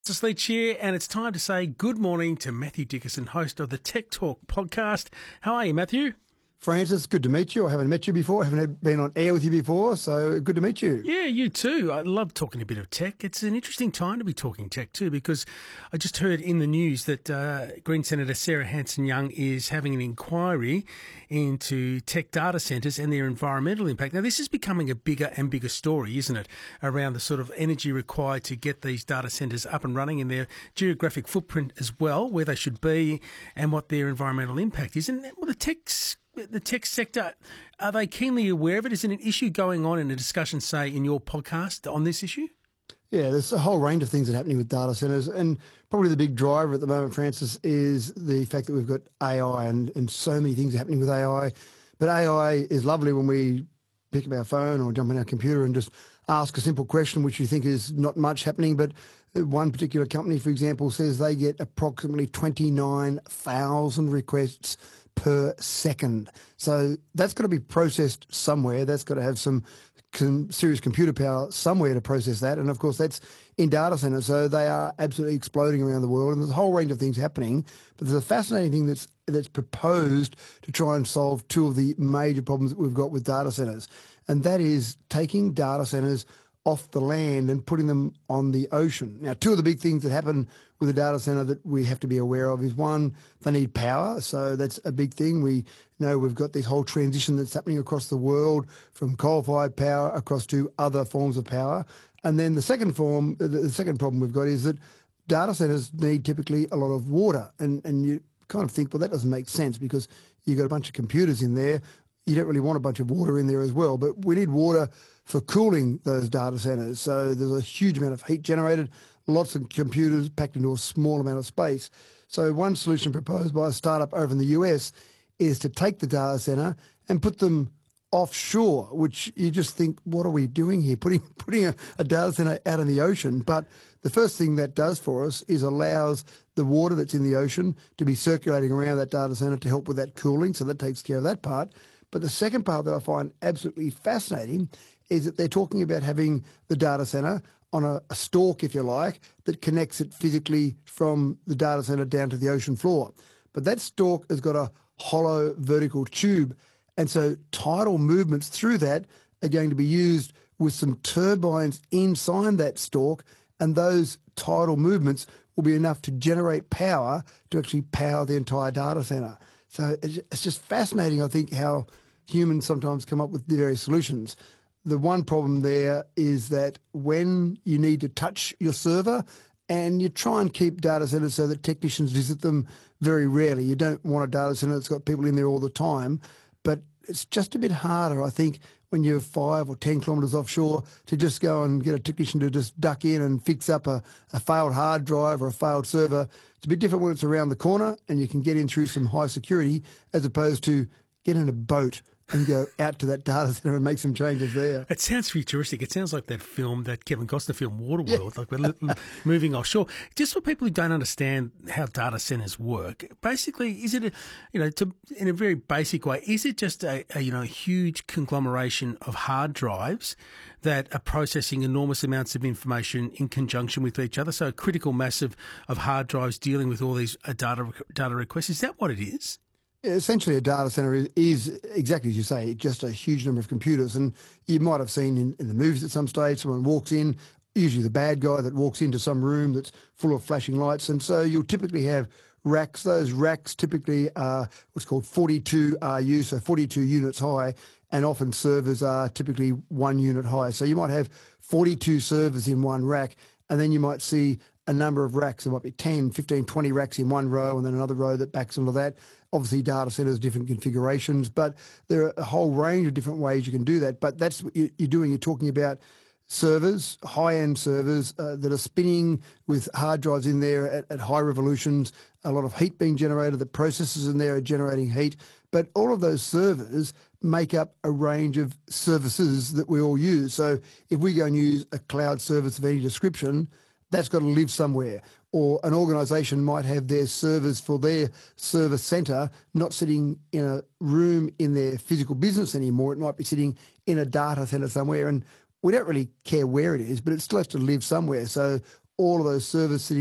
This is Lee Cheer, and it's time to say good morning to Matthew Dickerson, host of the Tech Talk podcast. How are you, Matthew? Francis, good to meet you. I haven't met you before. I haven't been on air with you before, so good to meet you. Yeah, you too. I love talking a bit of tech. It's an interesting time to be talking tech too, because I just heard in the news that Green Senator Sarah Hanson-Young is having an inquiry into tech data centres and their environmental impact. Now, this is becoming a bigger and bigger story, isn't it, around the sort of energy required to get these data centres up and running and their geographic footprint as well, where they should be and what their environmental impact is. And well, the tech sector, are they keenly aware of it? Is it an issue going on in a discussion, say, in your podcast on this issue? Yeah, there's a whole range of things that are happening with data centres, and probably the big driver at the moment, Francis, is the fact that we've got AI and so many things are happening with AI. But AI is lovely when we pick up our phone or jump on our computer and just ask a simple question, which you think is not much happening. But one particular company, for example, says they get approximately 29,000 requests per second. So that's got to be processed somewhere. That's got to have some serious computer power somewhere to process that. And of course, that's in data centers. So they are absolutely exploding around the world. And there's a whole range of things happening. But there's a fascinating thing that's proposed to try and solve two of the major problems that we've got with data centers. And that is taking data centers off the land and putting them on the ocean. Now, two of the big things that happen with a data center that we have to be aware of is, one, they need power. So that's a big thing. We know we've got this whole transition that's happening across the world from coal-fired power across to other forms of power. And then the second problem we've got is that data centers need typically a lot of water. And you kind of think, well, that doesn't make sense because you've got a bunch of computers in there. You don't really want a bunch of water in there as well. But we need water for cooling those data centers. So there's a huge amount of heat generated, lots of computers packed into a small amount of space. So one solution proposed by a startup over in the US is to take the data center and put them offshore, which you just think, what are we doing here? Putting a data center out in the ocean. But the first thing that does for us is allows the water that's in the ocean to be circulating around that data center to help with that cooling. So that takes care of that part. But the second part that I find absolutely fascinating is that they're talking about having the data center on a stalk, if you like, that connects it physically from the data center down to the ocean floor. But that stalk has got a hollow vertical tube. And so tidal movements through that are going to be used with some turbines inside that stalk. And those tidal movements will be enough to generate power to actually power the entire data center. So it's just fascinating, I think, how humans sometimes come up with the various solutions. The one problem there is that when you need to touch your server, and you try and keep data centers so that technicians visit them very rarely. You don't want a data center that's got people in there all the time, but it's just a bit harder, I think, when you're 5 or 10 kilometres offshore to just go and get a technician to just duck in and fix up a failed hard drive or a failed server. It's a bit different when it's around the corner and you can get in through some high security as opposed to get in a boat and go out to that data center and make some changes there. It sounds futuristic. It sounds like that Kevin Costner film, Waterworld, like we're moving offshore. Just for people who don't understand how data centers work, basically, is it, in a very basic way, is it just a huge conglomeration of hard drives that are processing enormous amounts of information in conjunction with each other? So a critical mass of hard drives dealing with all these data requests. Is that what it is? Essentially, a data center is exactly as you say, just a huge number of computers. And you might have seen in the movies at some stage, someone walks in, usually the bad guy that walks into some room that's full of flashing lights. And so you'll typically have racks. Those racks typically are what's called 42 RU, so 42 units high. And often servers are typically 1 unit high. So you might have 42 servers in one rack, and then you might see a number of racks. There might be 10, 15, 20 racks in one row and then another row that backs onto that. Obviously, data centers, different configurations, but there are a whole range of different ways you can do that. But that's what you're doing. You're talking about servers, high-end servers that are spinning with hard drives in there at high revolutions, a lot of heat being generated. The processors in there are generating heat. But all of those servers make up a range of services that we all use. So if we go and use a cloud service of any description, that's got to live somewhere. Or an organisation might have their servers for their service centre not sitting in a room in their physical business anymore. It might be sitting in a data centre somewhere. And we don't really care where it is, but it still has to live somewhere. So all of those servers sitting